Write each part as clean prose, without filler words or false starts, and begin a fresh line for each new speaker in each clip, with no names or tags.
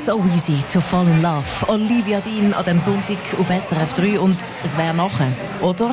So easy to fall in love. Olivia Dean an dem Sonntag auf SRF 3 und es wäre nachher, oder?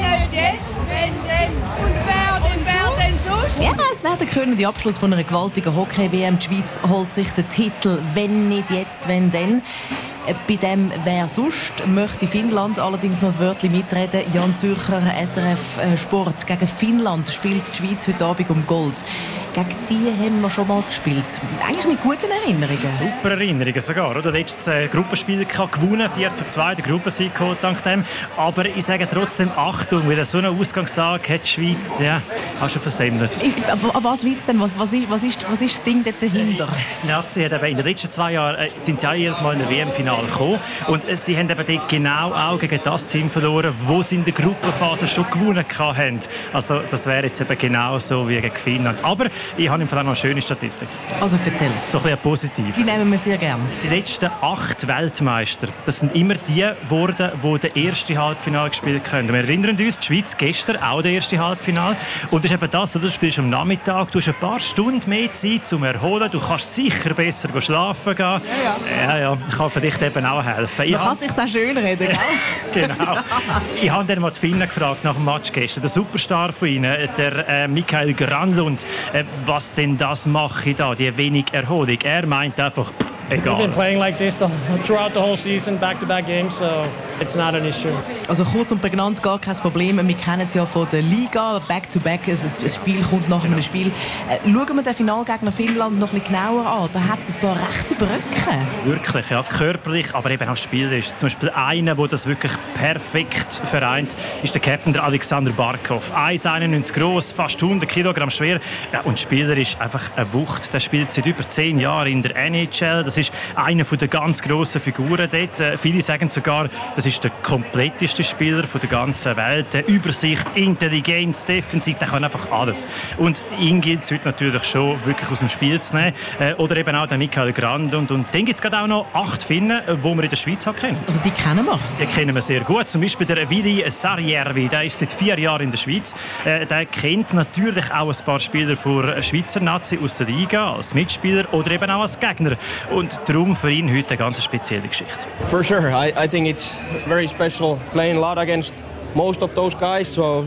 Ja, es wäre der krönende Abschluss von einer gewaltigen Hockey-WM. Die Schweiz holt sich den Titel «Wenn nicht jetzt, wenn dann». Bei dem «Wer sonst» möchte Finnland allerdings noch ein Wörtchen mitreden. Jan Zürcher, SRF Sport. Gegen Finnland spielt die Schweiz heute Abend um Gold. Gegen die haben wir schon mal gespielt. Eigentlich mit guten Erinnerungen.
Super Erinnerungen sogar. Oder? Letztes Gruppenspiel gewonnen, 4:2, der Gruppensieg geholt dank dem. Aber ich sage trotzdem Achtung, weil so einen Ausgangstag hat die Schweiz, ja, hast du versemmelt.
Aber was liegt denn? Was ist das Ding dort dahinter?
Die Nazi hat in den letzten 2 Jahren sind sie auch jedes Mal in der WM-Finale gekommen. Und sie haben eben dort genau auch gegen das Team verloren, das sie in der Gruppenphase schon gewonnen hatten. Also das wäre jetzt eben genau so wie gegen Finnland. Aber ich habe im Fall auch noch eine schöne Statistik.
Also erzähl.
So ein bisschen positiv.
Die nehmen wir sehr gerne.
Die letzten 8 Weltmeister, das sind immer die geworden, die das erste Halbfinale gespielt haben. Wir erinnern uns, die Schweiz gestern auch das erste Halbfinale. Und das ist eben das, du spielst am Nachmittag, du hast ein paar Stunden mehr Zeit zum Erholen, du kannst sicher besser schlafen gehen. Ja, ich kann vielleicht eben auch helfen.
Man kann sich auch schön reden, gell?
Genau. Ich habe dann mal die Finnen gefragt nach dem Match gestern, der Superstar von ihnen, der Mikael Granlund, was denn das mache da, die wenig Erholung. Er meint einfach, egal.
We've been playing like this throughout the whole season, back-to-back games, so it's not an issue.
Also kurz und prägnant, gar kein Problem. Wir kennen es ja von der Liga, back-to-back, ein Spiel kommt nach einem Spiel. Schauen wir den Finalgegner Finnland noch ein bisschen genauer an. Da hat es ein paar rechte Brücken.
Wirklich, ja, körperlich, aber eben auch spielerisch. Zum Beispiel einer, der das wirklich perfekt vereint, ist der Captain, der Alexander Barkov. 1,91 groß, fast 100 Kilogramm schwer. Ja, und spielerisch einfach eine Wucht. Der spielt seit über 10 Jahren in der NHL. Das ist einer der ganz grossen Figuren dort. Viele sagen sogar, das ist der kompletteste Spieler der ganzen Welt. Übersicht, Intelligenz, defensiv, der kann einfach alles. Und ihn gilt es heute natürlich schon wirklich aus dem Spiel zu nehmen. Oder eben auch der Mikael Granlund. Und dann gibt es gerade auch noch 8 Finnen, die wir in der Schweiz kennen.
Also die kennen wir?
Die kennen wir sehr gut. Zum Beispiel der Vili Sarjärvi, der ist seit 4 Jahren in der Schweiz. Der kennt natürlich auch ein paar Spieler von Schweizer Nazi aus der Liga, als Mitspieler oder eben auch als Gegner. Und darum für ihn heute eine ganz spezielle Geschichte.
For sure, I think it's very special playing a lot against most of those guys. So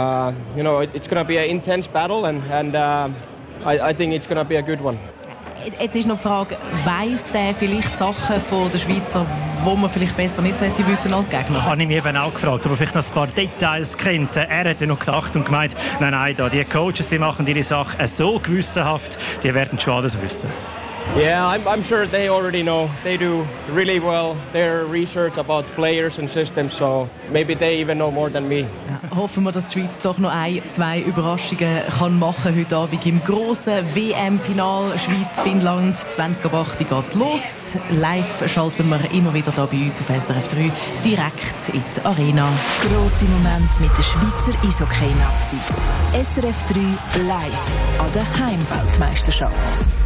it's going to be an intense battle, and I think it's going to be a good one.
Jetzt ist noch die Frage, weiss der vielleicht Sachen von der Schweizer, die man vielleicht besser nicht sollte wissen als Gegner?
Habe ich mich eben auch gefragt, ob er vielleicht noch ein paar Details kennt. Er hat ja noch gedacht und gemeint, nein, die Coaches, die machen ihre Sache so gewissenhaft, die werden schon alles wissen.
Yeah, I'm sure they already know. They do really well their research about players and systems, so maybe they even know more than me.
Ja, hoffen wir, dass die Schweiz doch noch 1-2 Überraschungen kann machen heute Abend im grossen WM-Final Schweiz-Finnland. 20:08 geht's los. Live schalten wir immer wieder hier bei uns auf SRF 3 direkt in die Arena.
Grosse Momente mit der Schweizer Eishockey-Nazi. SRF 3 live an der Heimweltmeisterschaft.